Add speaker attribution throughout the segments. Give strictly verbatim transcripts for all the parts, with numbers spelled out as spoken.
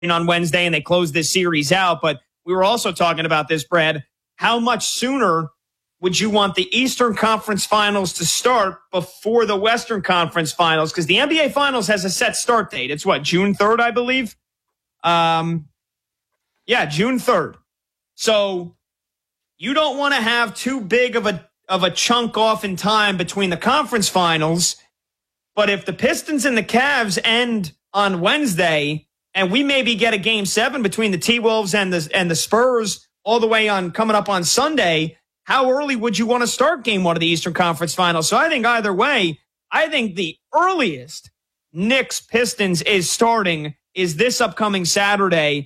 Speaker 1: on Wednesday and they close this series out. But we were also talking about this, Brad. How much sooner would you want the Eastern Conference Finals to start before the Western Conference Finals? Because the N B A Finals has a set start date. It's what, June third, I believe? Um, yeah, June third. So you don't want to have too big of a of a chunk off in time between the conference finals. But if the Pistons and the Cavs end on Wednesday, and we maybe get a game seven between the T-Wolves and the and the Spurs all the way on coming up on Sunday, how early would you want to start game one of the Eastern Conference Finals? So I think either way, I think the earliest Knicks Pistons is starting is this upcoming Saturday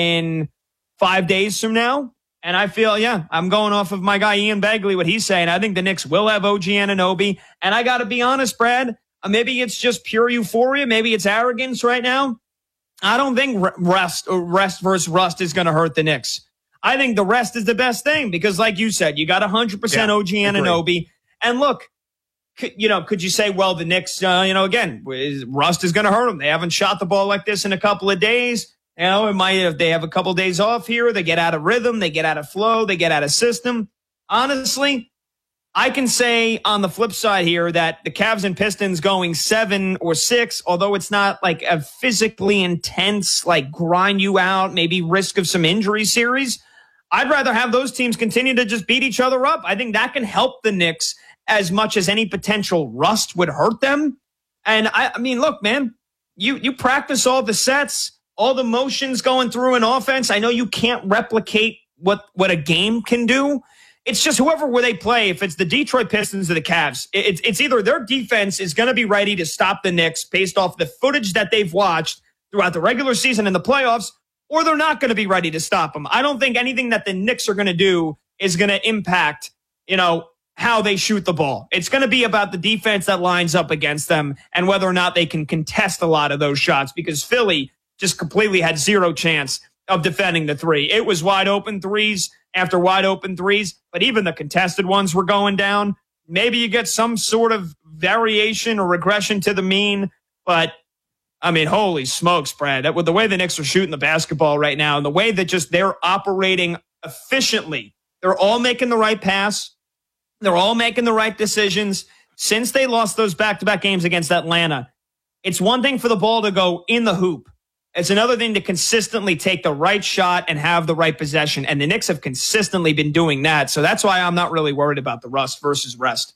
Speaker 1: in five days from now. And I feel, yeah, I'm going off of my guy Ian Begley, what he's saying. I think the Knicks will have O G Anunoby. And I got to be honest, Brad, maybe it's just pure euphoria. Maybe it's arrogance right now. I don't think rest, rest versus rust is going to hurt the Knicks. I think the rest is the best thing because, like you said, you got one hundred percent yeah, O G Anunoby. Agree. And look, could, you know, could you say, well, the Knicks, uh, you know, again, rust is going to hurt them. They haven't shot the ball like this in a couple of days. You know, it might if they have a couple of days off here, they get out of rhythm, they get out of flow, they get out of system. Honestly, I can say on the flip side here that the Cavs and Pistons going seven or six, although it's not like a physically intense, like grind you out, maybe risk of some injury series, I'd rather have those teams continue to just beat each other up. I think that can help the Knicks as much as any potential rust would hurt them. And I, I mean, look, man, you, you practice all the sets, all the motions going through an offense. I know you can't replicate what, what a game can do. It's just whoever where they play, if it's the Detroit Pistons or the Cavs, it's, it's either their defense is going to be ready to stop the Knicks based off the footage that they've watched throughout the regular season and the playoffs, or they're not going to be ready to stop them. I don't think anything that the Knicks are going to do is going to impact, you know, how they shoot the ball. It's going to be about the defense that lines up against them and whether or not they can contest a lot of those shots because Philly just completely had zero chance of defending the three. It was wide open threes after wide open threes, but even the contested ones were going down. Maybe you get some sort of variation or regression to the mean, but I mean, holy smokes, Brad, that with the way the Knicks are shooting the basketball right now and the way that just they're operating efficiently, they're all making the right pass. They're all making the right decisions. Since they lost those back-to-back games against Atlanta, it's one thing for the ball to go in the hoop. It's another thing to consistently take the right shot and have the right possession. And the Knicks have consistently been doing that. So that's why I'm not really worried about the rust versus rest.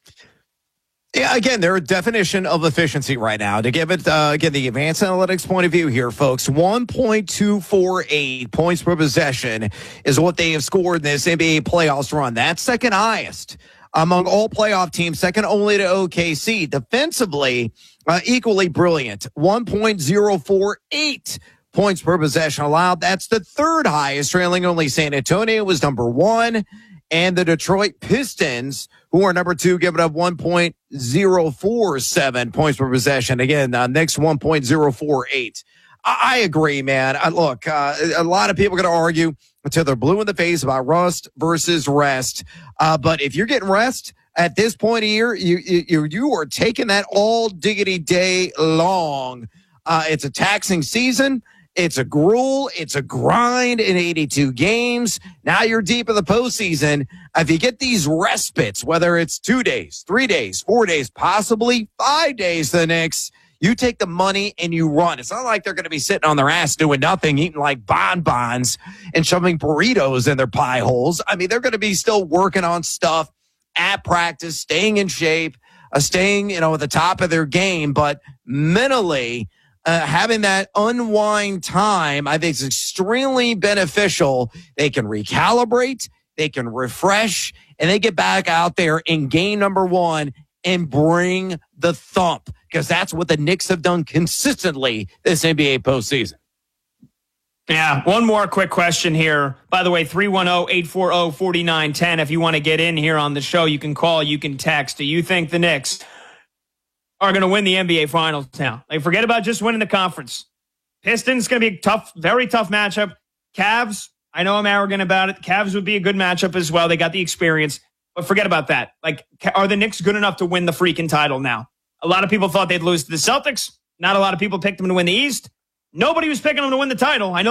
Speaker 2: Yeah, again, they're a definition of efficiency right now. To give it, uh, again, the advanced analytics point of view here, folks, one point two four eight points per possession is what they have scored in this N B A playoffs run. That's second highest among all playoff teams, second only to O K C. Defensively, uh, equally brilliant, one point oh four eight points per possession allowed. That's the third highest, trailing only San Antonio was number one. And the Detroit Pistons, who are number two, giving up one point oh four seven points per possession. Again, uh, Knicks one point oh four eight. I, I agree, man. I, look, uh, a lot of people are going to argue until they're blue in the face about rust versus rest. Uh, but if you're getting rest at this point of year, you you you are taking that all diggity day long. Uh, it's a taxing season. It's a gruel. It's a grind in eighty-two games. Now you're deep in the postseason. If you get these respites, whether it's two days, three days, four days, possibly five days, the Knicks, you take the money and you run. It's not like they're going to be sitting on their ass doing nothing, eating like bonbons and shoving burritos in their pie holes. I mean, they're going to be still working on stuff at practice, staying in shape, uh, staying, you know, at the top of their game, but mentally, Uh, having that unwind time, I think is extremely beneficial. They can recalibrate, they can refresh, and they get back out there in game number one and bring the thump, because that's what the Knicks have done consistently this N B A postseason.
Speaker 1: Yeah, one more quick question here. By the way, three one zero, eight four zero, four nine one zero. If you want to get in here on the show, you can call, you can text. Do you think the Knicks are going to win the N B A Finals now? Like, forget about just winning the conference. Pistons going to be a tough, very tough matchup. Cavs, I know I'm arrogant about it. Cavs would be a good matchup as well. They got the experience. But forget about that. Like, are the Knicks good enough to win the freaking title now? A lot of people thought they'd lose to the Celtics. Not a lot of people picked them to win the East. Nobody was picking them to win the title. I know